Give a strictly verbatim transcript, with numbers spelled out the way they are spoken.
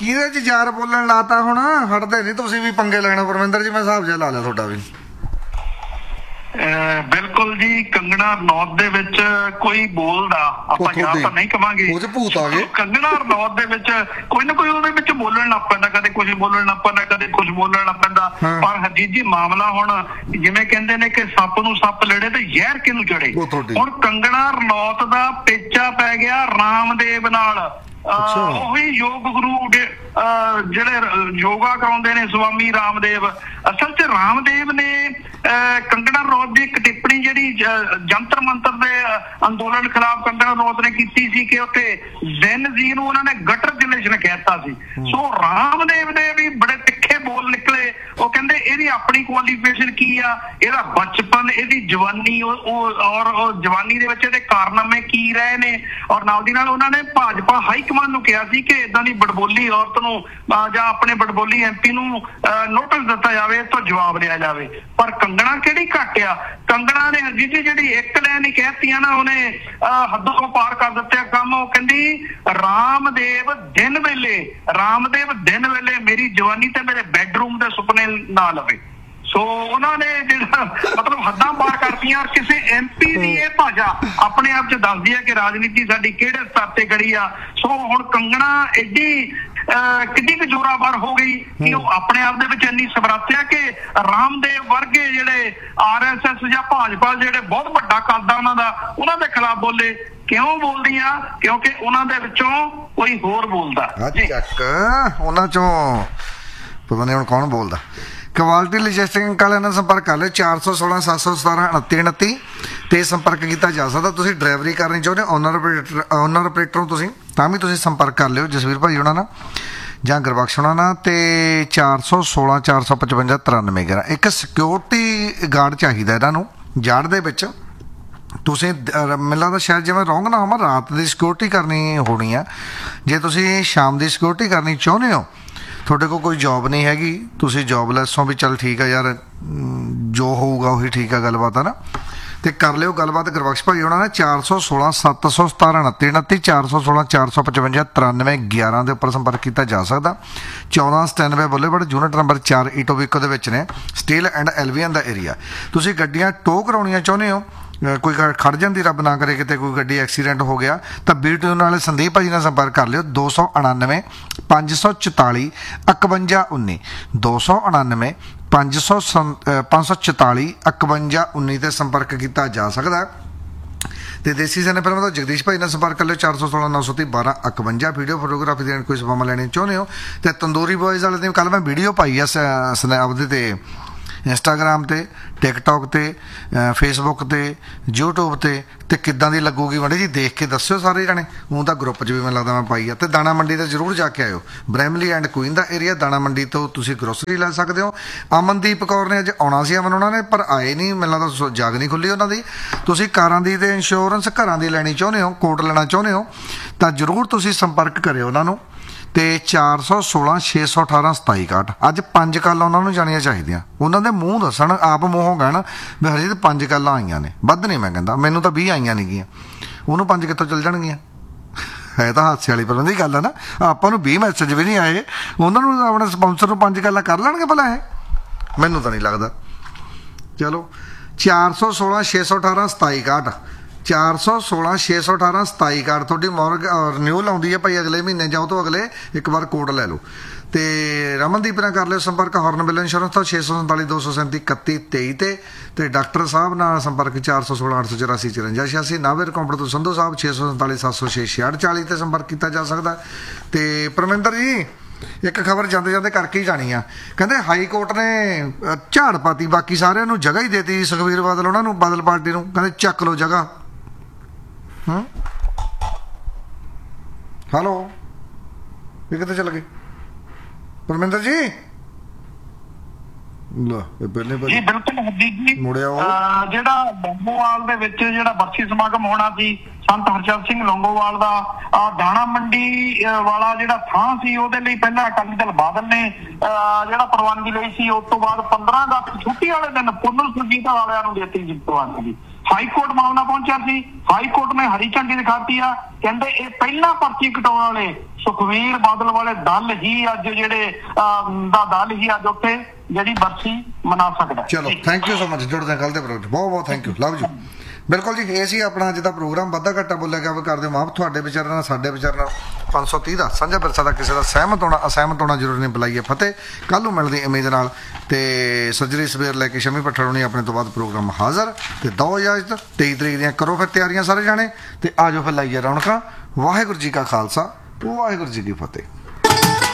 ਕਿਹਦੇ ਚ ਯਾਰ ਬੋਲਣ ਲਾਤਾ ਹੁਣ ਹਟਦੇ ਨਹੀਂ ਤੁਸੀਂ ਵੀ ਪੰਗੇ ਲੈਣਾ ਪਰਮਿੰਦਰ ਜੀ ਮੈਂ ਹਿਸਾਬ ਜਿਹਾ ਲਾ ਲਿਆ ਤੁਹਾਡਾ ਵੀ ਬਿਲਕੁਲ ਜੀ ਕੰਗਣਾ ਰਣੌਤ ਦੇ ਵਿੱਚ ਕੋਈ ਬੋਲਦਾ ਆਪਾਂ ਯਾਰ ਤਾਂ ਨਹੀਂ ਕਵਾਂਗੇ ਉਹ ਚ ਭੂਤ ਆ ਗਏ ਕੰਗਣਾ ਰਣੌਤ ਦੇ ਵਿੱਚ ਕੋਈ ਨਾ ਕੋਈ ਉਹਦੇ ਵਿੱਚ ਬੋਲਣ ਲੱਗ ਪੈਂਦਾ ਕਦੇ ਕੁਝ ਬੋਲਣ ਲੱਗ ਪੈਂਦਾ ਕਦੇ ਕੁਝ ਬੋਲਣ ਲੱਗ ਪੈਂਦਾ ਪਰ ਹਰਜੀਤ ਜੀ ਮਾਮਲਾ ਹੁਣ ਜਿਵੇਂ ਕਹਿੰਦੇ ਨੇ ਕਿ ਸੱਪ ਨੂੰ ਸੱਪ ਲੜੇ ਤੇ ਜ਼ਹਿਰ ਕਿਹਨੂੰ ਚੜੇ ਹੁਣ ਕੰਗਣਾ ਰਣੌਤ ਦਾ ਪੇਚਾ ਪੈ ਗਿਆ ਰਾਮਦੇਵ ਨਾਲ ਉਹੀ ਯੋਗ ਗੁਰੂ ਜਿਹੜੇ ਯੋਗਾ ਕਰਾਉਂਦੇ ਨੇ ਸਵਾਮੀ ਰਾਮਦੇਵ ਅਸਲ ਚ ਰਾਮਦੇਵ ਨੇ ਕੰਗਣਾ ਰਣੌਤ ਦੀ ਇੱਕ ਟਿੱਪਣੀ ਜਿਹੜੀ ਜੰਤਰ ਮੰਤਰ ਦੇ ਅੰਦੋਲਨ ਖਿਲਾਫ ਕੰਗਣਾ ਰਣੌਤ ਨੇ ਕੀਤੀ ਸੀ ਕਿ ਉੱਥੇ ਜ਼ੈਨ ਜੀ ਨੂੰ ਉਹਨਾਂ ਨੇ ਗਟਰ ਜਨਰੇਸ਼ਨ ਕਹਿਤਾ ਸੀ ਸੋ ਰਾਮਦੇਵ ਦੇ ਵੀ ਬੜੇ ਤਿੱਖੇ ਬੋਲ ਨਿਕਲੇ ਉਹ ਕਹਿੰਦੇ ਇਹਦੀ ਆਪਣੀ ਕੁਆਲੀਫਿਕੇਸ਼ਨ ਕੀ ਆ ਇਹਦਾ ਬਚਪਨ ਇਹਦੀ ਜਵਾਨੀ ਔਰ ਜਵਾਨੀ ਦੇ ਵਿੱਚ ਇਹਦੇ ਕਾਰਨਾਮੇ ਕੀ ਰਹੇ ਨੇ ਔਰ ਨਾਲ ਦੀ ਨਾਲ ਉਹਨਾਂ ਨੇ ਭਾਜਪਾ ਹਾਈ ਕਮਾਂਡ ਨੂੰ ਕਿਹਾ ਸੀ ਕਿ ਏਦਾਂ ਦੀ ਬੜਬੋਲੀ ਔਰਤ ਨੂੰ ਜਾਂ ਆਪਣੇ ਬੜਬੋਲੀ ਐਮਪੀ ਨੂੰ ਨੋਟਿਸ ਦਿੱਤਾ ਜਾਵੇ ਤੋਂ ਜਵਾਬ ਲਿਆ ਜਾਵੇ ਪਰ ਕੰਗਣਾ ਕਿਹੜੀ ਘੱਟ ਆ ਕੰਗਣਾ ਨੇ ਹਰਜੀਤ ਜੀ ਜਿਹੜੀ ਇੱਕ ਲਾਈਨ ਹੀ ਕਹਿਤੀਆਂ ਨਾ ਉਹਨੇ ਹੱਦੋਂ ਪਾਰ ਕਰ ਦਿੱਤਾ ਕੰਮ ਉਹ ਕਹਿੰਦੀ ਰਾਮਦੇਵ ਦਿਨ ਵੇਲੇ ਰਾਮਦੇਵ ਦਿਨ ਵੇਲੇ ਮੇਰੀ ਜਵਾਨੀ ਤੇ ਮੇਰੇ ਬੈਡਰੂਮ ਦੇ ਸੁਪਨੇ ਨਾ ਲਵੇ ਸੋ ਉਹਨਾਂ ਨੇ ਜਿਹੜਾ ਮਤਲਬ ਹੱਦਾਂ ਪਾਰ ਕਰਤੀਆਂ ਔਰ ਕਿਸੇ ਐਮਪੀ ਦੀ ਇਹ ਭਾਸ਼ਾ ਆਪਣੇ ਆਪ ਚ ਦੱਸਦੀ ਹੈ ਕਿ ਰਾਜਨੀਤੀ ਸਾਡੀ ਕਿਹੜੇ ਸਤਰ ਤੇ ਖੜੀ ਆ ਸੋ ਹੁਣ ਕੰਗਣਾ ਐਡੀ ਕਿੰਨੀ ਕੁ ਜ਼ੋਰਾਵਰ ਹੋ ਗਈ ਕਿ ਉਹ ਆਪਣੇ ਆਪ ਦੇ ਵਿੱਚ ਇੰਨੀ ਸਮਰੱਥ ਹੈ ਕਿ ਰਾਮਦੇਵ ਵਰਗੇ ਜਿਹੜੇ ਆਰ ਐਸ ਐਸ ਜਾਂ ਭਾਜਪਾ ਜਿਹੜੇ ਬਹੁਤ ਵੱਡਾ ਕੱਦ ਆ ਉਹਨਾਂ ਦਾ ਉਹਨਾਂ ਦੇ ਖਿਲਾਫ ਬੋਲੇ ਕਿਉਂ ਬੋਲਦੀ ਆ ਕਿਉਂਕਿ ਉਹਨਾਂ ਦੇ ਵਿੱਚੋਂ ਕੋਈ ਹੋਰ ਬੋਲਦਾ ਉਹਨਾਂ ਚੋਂ ਪਤਾ ਨਹੀਂ ਹੁਣ ਕੌਣ ਬੋਲਦਾ ਕੁਆਲਿਟੀ ਲੌਜਿਸਟਿਕ ਵਾਲਿਆਂ ਨਾਲ ਸੰਪਰਕ ਕਰ ਲਿਓ ਚਾਰ ਸੌ ਸੋਲਾਂ ਸੱਤ ਸੌ ਸਤਾਰਾਂ ਉਨੱਤੀ ਉਨੱਤੀ ਤੇ ਸੰਪਰਕ ਕੀਤਾ ਜਾ ਸਕਦਾ ਤੁਸੀਂ ਡਰਾਈਵਰੀ ਕਰਨੀ ਚਾਹੁੰਦੇ ਓਨਰ ਆਪਰੇਟਰ ਓਨਰ ਆਪਰੇਟਰ ਨੂੰ ਤੁਸੀਂ ਤਾਂ ਵੀ ਤੁਸੀਂ ਸੰਪਰਕ ਕਰ ਲਿਓ ਜਸਵੀਰ ਭਾਈ ਉਹਨਾਂ ਨਾਲ ਜਾਂ ਗੁਰਬਖਸ਼ ਉਹਨਾਂ ਨਾਲ ਤੇ ਚਾਰ ਸੌ ਸੋਲਾਂ ਚਾਰ ਸੌ ਪਚਵੰਜਾ ਤਰਾਨਵੇਂ ਗਿਆਰਾਂ ਇੱਕ ਸਿਕਿਉਰਿਟੀ ਗਾਰਡ ਚਾਹੀਦਾ ਇਹਨਾਂ ਨੂੰ ਜਾੜ ਦੇ ਵਿੱਚ ਤੁਸੀਂ ਮੈਨੂੰ ਲੱਗਦਾ ਸ਼ਾਇਦ ਜਿਵੇਂ ਰੋਂਗ ਨਾ ਹੋਵਾਂ ਰਾਤ ਦੀ ਸਿਕਿਉਰਿਟੀ ਕਰਨੀ ਹੋਣੀ ਆ ਜੇ ਤੁਸੀਂ ਸ਼ਾਮ ਦੀ ਸਿਕਿਉਰਿਟੀ ਕਰਨੀ ਚਾਹੁੰਦੇ ਹੋ ਤੁਹਾਡੇ ਕੋਲ ਕੋਈ ਜੋਬ ਨਹੀਂ ਹੈਗੀ ਤੁਸੀਂ ਜੋਬਲੈਸ ਹੋ ਵੀ ਚੱਲ ਠੀਕ ਆ ਯਾਰ ਜੋ ਹੋਊਗਾ ਉਹੀ ਠੀਕ ਆ ਗੱਲਬਾਤ ਆ ਨਾ ਤੇ ਕਰ ਲਿਓ ਗੱਲਬਾਤ ਗੁਰਬਖਸ਼ ਭਾਈ ਉਹਨਾਂ ਨੇ ਚਾਰ ਸੌ ਸੋਲਾਂ ਸੱਤ ਸੌ ਸਤਾਰਾਂ ਉਨੱਤੀ ਉਨੱਤੀ ਚਾਰ ਸੌ ਸੋਲਾਂ ਚਾਰ ਸੌ ਪਚਵੰਜਾ ਤਰਾਨਵੇਂ ਗਿਆਰਾਂ ਦੇ ਉੱਪਰ ਸੰਪਰਕ ਕੀਤਾ ਜਾ ਸਕਦਾ ਚੌਦਾਂ ਸਤਾਨਵੇਂ ਬੁੱਲੇਵਾਰਡ ਯੂਨਿਟ ਨੰਬਰ ਚਾਰ ਈਟੋਬੀਕੋ ਦੇ ਵਿੱਚ ਨੇ ਸਟੀਲ ਐਂਡ ਐਲਵੀਅਨ ਦਾ ਏਰੀਆ ਤੁਸੀਂ ਗੱਡੀਆਂ ਟੋ ਕਰਾਉਣੀਆਂ ਚਾਹੁੰਦੇ ਹੋ ਕੋਈ ਖੜ ਜਾਂਦੀ ਰੱਬ ਨਾ ਕਰੇ ਕਿਤੇ ਕੋਈ ਗੱਡੀ ਐਕਸੀਡੈਂਟ ਹੋ ਗਿਆ ਤਾਂ ਬੀ ਟੀ ਓ ਵਾਲੇ ਸੰਦੀਪ ਭਾਜੀ ਨਾਲ ਸੰਪਰਕ ਕਰ ਲਿਓ ਦੋ ਸੌ ਉਣਾਨਵੇਂ ਪੰਜ ਸੌ ਚੁਤਾਲੀ ਇਕਵੰਜਾ ਉੱਨੀ ਦੋ ਸੌ ਉਣਾਨਵੇਂ ਪੰਜ ਸੌ ਪੰਜ ਸੌ ਚੁਤਾਲੀ ਇਕਵੰਜਾ ਉੱਨੀ 'ਤੇ ਸੰਪਰਕ ਕੀਤਾ ਜਾ ਸਕਦਾ ਤੇ ਦੇਸੀ ਸੈਨੇ ਫਿਲਮ ਤੋਂ ਜਗਦੀਸ਼ ਭਾਈ ਨਾਲ ਸੰਪਰਕ ਕਰ ਲਿਓ ਚਾਰ ਸੌ ਸੋਲਾਂ ਨੌ ਸੌ ਤੀਹ ਬਾਰਾਂ ਇਕਵੰਜਾ ਵੀਡੀਓ ਫੋਟੋਗ੍ਰਾਫੀ ਦੇਣ ਕੋਈ ਸੇਵਾਵਾਂ ਲੈਣੀ ਚਾਹੁੰਦੇ ਹੋ ਤੇ ਤੰਦੂਰੀ ਬॉयਜ਼ ਵਾਲੇ ਦੀ ਕੱਲ੍ਹ ਮੈਂ ਵੀਡੀਓ ਪਾਈ ਆ ਸਨੈਪ ਦੇ ਇੰਸਟਾਗ੍ਰਾਮ 'ਤੇ ਟਿਕਟੋਕ 'ਤੇ ਫੇਸਬੁੱਕ 'ਤੇ ਯੂਟਿਊਬ 'ਤੇ ਅਤੇ ਕਿੱਦਾਂ ਦੀ ਲੱਗੂਗੀ ਮਾੜੀ ਜੀ ਦੇਖ ਕੇ ਦੱਸਿਓ ਸਾਰੇ ਜਾਣੇ ਉਹ ਤਾਂ ਗਰੁੱਪ 'ਚ ਵੀ ਮੈਨੂੰ ਲੱਗਦਾ ਮੈਂ ਪਾਈ ਆ ਅਤੇ ਦਾਣਾ ਮੰਡੀ 'ਤੇ ਜ਼ਰੂਰ ਜਾ ਕੇ ਆਇਓ Bramley and Queen the area ਦਾਣਾ ਮੰਡੀ ਤੋਂ ਤੁਸੀਂ ਗਰੋਸਰੀ ਲੈ ਸਕਦੇ ਹੋ ਅਮਨਦੀਪ ਕੌਰ ਨੇ ਅੱਜ ਆਉਣਾ ਸੀ ਅਮਨ ਉਹਨਾਂ ਨੇ ਪਰ ਆਏ ਨਹੀਂ ਮੈਨੂੰ ਲੱਗਦਾ ਜਾਗ ਨਹੀਂ ਖੁੱਲ੍ਹੀ ਉਹਨਾਂ ਦੀ ਤੁਸੀਂ ਕਾਰਾਂ ਦੀ ਅਤੇ ਇੰਸ਼ੋਰੈਂਸ ਘਰਾਂ ਦੀ ਲੈਣੀ ਚਾਹੁੰਦੇ ਹੋ ਕੋਟ ਲੈਣਾ ਚਾਹੁੰਦੇ ਹੋ ਤਾਂ ਜ਼ਰੂਰ ਤੁਸੀਂ ਸੰਪਰਕ ਕਰਿਓ ਉਹਨਾਂ ਨੂੰ ਅਤੇ ਚਾਰ ਸੌ ਸੋਲਾਂ ਛੇ ਸੌ ਅਠਾਰਾਂ ਸਤਾਈ ਇਕਾਹਠ ਅੱਜ ਪੰਜ ਕਾਲਾਂ ਉਹਨਾਂ ਨੂੰ ਜਾਣੀਆਂ ਚਾਹੀਦੀਆਂ ਉਹਨਾਂ ਦੇ ਮੂੰਹ ਦੱਸਣ ਆਪ ਮੂੰਹੋਂ ਕਹਿਣ ਵੀ ਹਜੇ ਤਾਂ ਪੰਜ ਕਾਲਾਂ ਆਈਆਂ ਨੇ ਵੱਧ ਨਹੀਂ ਮੈਂ ਕਹਿੰਦਾ ਮੈਨੂੰ ਤਾਂ ਵੀਹ ਆਈਆਂ ਨਹੀਂ ਗੀਆਂ ਉਹਨੂੰ ਪੰਜ ਕਿੱਥੋਂ ਚੱਲ ਜਾਣਗੀਆਂ ਹੈ ਤਾਂ ਹਾਦਸੇ ਵਾਲੀ ਪਰ ਦੀ ਗੱਲ ਆ ਨਾ ਆਪਾਂ ਨੂੰ ਵੀਹ ਮੈਸੇਜ ਵੀ ਨਹੀਂ ਆਏ ਉਹਨਾਂ ਨੂੰ ਆਪਣੇ ਸਪੋਂਸਰ ਨੂੰ ਪੰਜ ਕਾਲਾਂ ਕਰ ਲੈਣਗੇ ਭਲਾ ਇਹ ਮੈਨੂੰ ਤਾਂ ਨਹੀਂ ਲੱਗਦਾ ਚਲੋ ਚਾਰ ਸੌ ਸੋਲਾਂ ਛੇ ਸੌ ਅਠਾਰਾਂ ਸਤਾਈ ਇਕਾਹਠ ਚਾਰ ਸੌ ਸੋਲਾਂ ਛੇ ਸੌ ਅਠਾਰਾਂ ਸਤਾਈ ਕਾਰਡ ਤੁਹਾਡੀ ਮੋਰਗ ਰਿਨਿਊਲ ਆਉਂਦੀ ਹੈ ਭਾਈ ਅਗਲੇ ਮਹੀਨੇ ਜਾਂ ਉਹ ਤੋਂ ਅਗਲੇ ਇੱਕ ਵਾਰ ਕੋਡ ਲੈ ਲਓ ਅਤੇ ਰਮਨਦੀਪ ਨਾਲ ਕਰ ਲਿਓ ਸੰਪਰਕ ਹੌਰਨਬਿਲ ਇੰਸ਼ੋਰੈਂਸ ਤੋਂ ਛੇ ਸੌ ਸੰਤਾਲੀ ਦੋ ਸੌ ਸੈਂਤੀ ਇਕੱਤੀ ਤੇਈ 'ਤੇ ਅਤੇ ਡਾਕਟਰ ਸਾਹਿਬ ਨਾਲ ਸੰਪਰਕ ਚਾਰ ਸੌ ਸੋਲਾਂ ਅੱਠ ਸੌ ਚੁਰਾਸੀ ਚੁਰੰਜਾ ਛਿਆਸੀ ਨਾਵੇਰ ਕੰਪਨੀ ਤੋਂ ਸੰਧੂ ਸਾਹਿਬ ਛੇ ਸੌ ਸੰਤਾਲੀ ਸੱਤ ਸੌ ਛੇ ਛਿਆਹਠ ਚਾਲੀ 'ਤੇ ਸੰਪਰਕ ਕੀਤਾ ਜਾ ਸਕਦਾ ਅਤੇ ਪਰਮਿੰਦਰ ਜੀ ਇੱਕ ਖਬਰ ਜਾਂਦੇ ਜਾਂਦੇ ਕਰਕੇ ਹੀ ਜਾਣੀ ਆ ਕਹਿੰਦੇ ਹਾਈ ਕੋਰਟ ਨੇ ਝਾੜ ਪਾਤੀ ਬਾਕੀ ਸਾਰਿਆਂ ਨੂੰ ਜਗ੍ਹਾ ਹੀ ਦੇਤੀ ਸੁਖਬੀਰ ਬਾਦਲ ਉਹਨਾਂ ਨੂੰ ਬਾਦਲ ਪਾਰਟੀ ਨੂੰ ਕਹਿੰਦੇ ਚੱਕ ਲਓ ਜਗ੍ਹਾ ਹਾਂ ਹੈਲੋ ਇਹ ਕਿੱਥੇ ਚੱਲ ਗਏ ਪਰਮਿੰਦਰ ਜੀ ਜੀ ਬਿਲਕੁਲ ਹਰਜੀਤ ਜੀ ਜਿਹੜਾ ਲੌਂਗੋਵਾਲ ਦੇ ਵਿੱਚ ਜਿਹੜਾ ਬਰਸੀ ਸਮਾਗਮ ਹੋਣਾ ਸੀ ਸੰਤ ਹਰਚੰਦ ਸਿੰਘ ਲੌਂਗੋਵਾਲ ਦਾ ਦਾਣਾ ਮੰਡੀ ਵਾਲਾ ਜਿਹੜਾ ਥਾਂ ਸੀ ਉਹਦੇ ਲਈ ਪਹਿਲਾਂ ਅਕਾਲੀ ਦਲ ਬਾਦਲ ਨੇ ਜਿਹੜਾ ਪ੍ਰਵਾਨਗੀ ਲਈ ਸੀ ਉਸ ਤੋਂ ਬਾਅਦ ਪੰਦਰਾਂ ਅਗਸਤ ਛੁੱਟੀ ਵਾਲੇ ਦਿਨ ਪੁਨਰ ਸੁਰਜੀਤ ਵਾਲਿਆਂ ਨੂੰ ਦਿੱਤੀ ਸੀ ਪ੍ਰਵਾਨਗੀ ਹਾਈ ਕੋਰਟ ਮਾਮਲਾ ਪਹੁੰਚਿਆ ਸੀ, ਹਾਈ ਕੋਰਟ ਨੇ ਹਰੀ ਝੰਡੀ ਦਿਖਾਤੀ ਆ, ਕਹਿੰਦੇ ਇਹ ਪਹਿਲਾਂ ਪਰਚੀ ਕਟਾਉਣ ਵਾਲੇ ਸੁਖਵੀਰ ਬਾਦਲ ਵਾਲੇ ਦਲ ਹੀ ਅੱਜ ਜਿਹੜੇ ਦਾ ਦਲ ਹੀ ਅੱਜ ਉੱਥੇ ਜਿਹੜੀ ਬਰਸੀ ਮਨਾ ਸਕਦਾ। ਚਲੋ ਥੈਂਕ ਯੂ ਸੋ ਮਚ, ਜੁੜਦੇ ਕੱਲ ਦੇ ਪ੍ਰੋਗਰਾਮ ਬਹੁਤ ਬਹੁਤ ਥੈਂਕ ਯੂ, ਲਵ ਯੂ। ਬਿਲਕੁਲ ਜੀ, ਇਹ ਸੀ ਆਪਣਾ ਅੱਜ ਦਾ ਪ੍ਰੋਗਰਾਮ, ਵਾਧਾ ਘੱਟਾ ਬੋਲਿਆ ਗਿਆ ਕਰ ਦਿਓ ਮਾਫ। ਤੁਹਾਡੇ ਵਿਚਾਰਾਂ ਨਾਲ ਸਾਡੇ ਵਿਚਾਰਾਂ ਨਾਲ ਪੰਜ ਸੌ ਤੀਹ ਦਾ ਸਾਂਝਾ ਵਿਰਸਾ ਦਾ ਕਿਸੇ ਦਾ ਸਹਿਮਤ ਹੋਣਾ ਅਸਹਿਮਤ ਹੋਣਾ ਜ਼ਰੂਰੀ ਨਹੀਂ। ਬੁਲਾਈਏ ਫਤਿਹ, ਕੱਲ੍ਹ ਨੂੰ ਮਿਲਦੀ ਉਮੀਦ ਨਾਲ, ਤੇ ਸੱਜਰੀ ਸਵੇਰ ਲੈ ਕੇ ਸ਼ਮੀ ਪੱਠੜ ਹੋਣੀ ਆਪਣੇ ਤੋਂ ਬਾਅਦ ਪ੍ਰੋਗਰਾਮ ਹਾਜ਼ਰ, ਤੇ ਦੋ ਇਜਾਜ਼ਤ। ਤੇਈ ਤਰੀਕ ਦੀਆਂ ਕਰੋ ਫਿਰ ਤਿਆਰੀਆਂ ਸਾਰੇ ਜਾਣੇ, ਤੇ ਆ ਜਾਓ ਫਿਰ ਲਾਈਏ ਰੌਣਕਾਂ। ਵਾਹਿਗੁਰੂ ਜੀ ਕਾ ਖਾਲਸਾ, ਵਾਹਿਗੁਰੂ ਜੀ ਕੀ ਫਤਿਹ।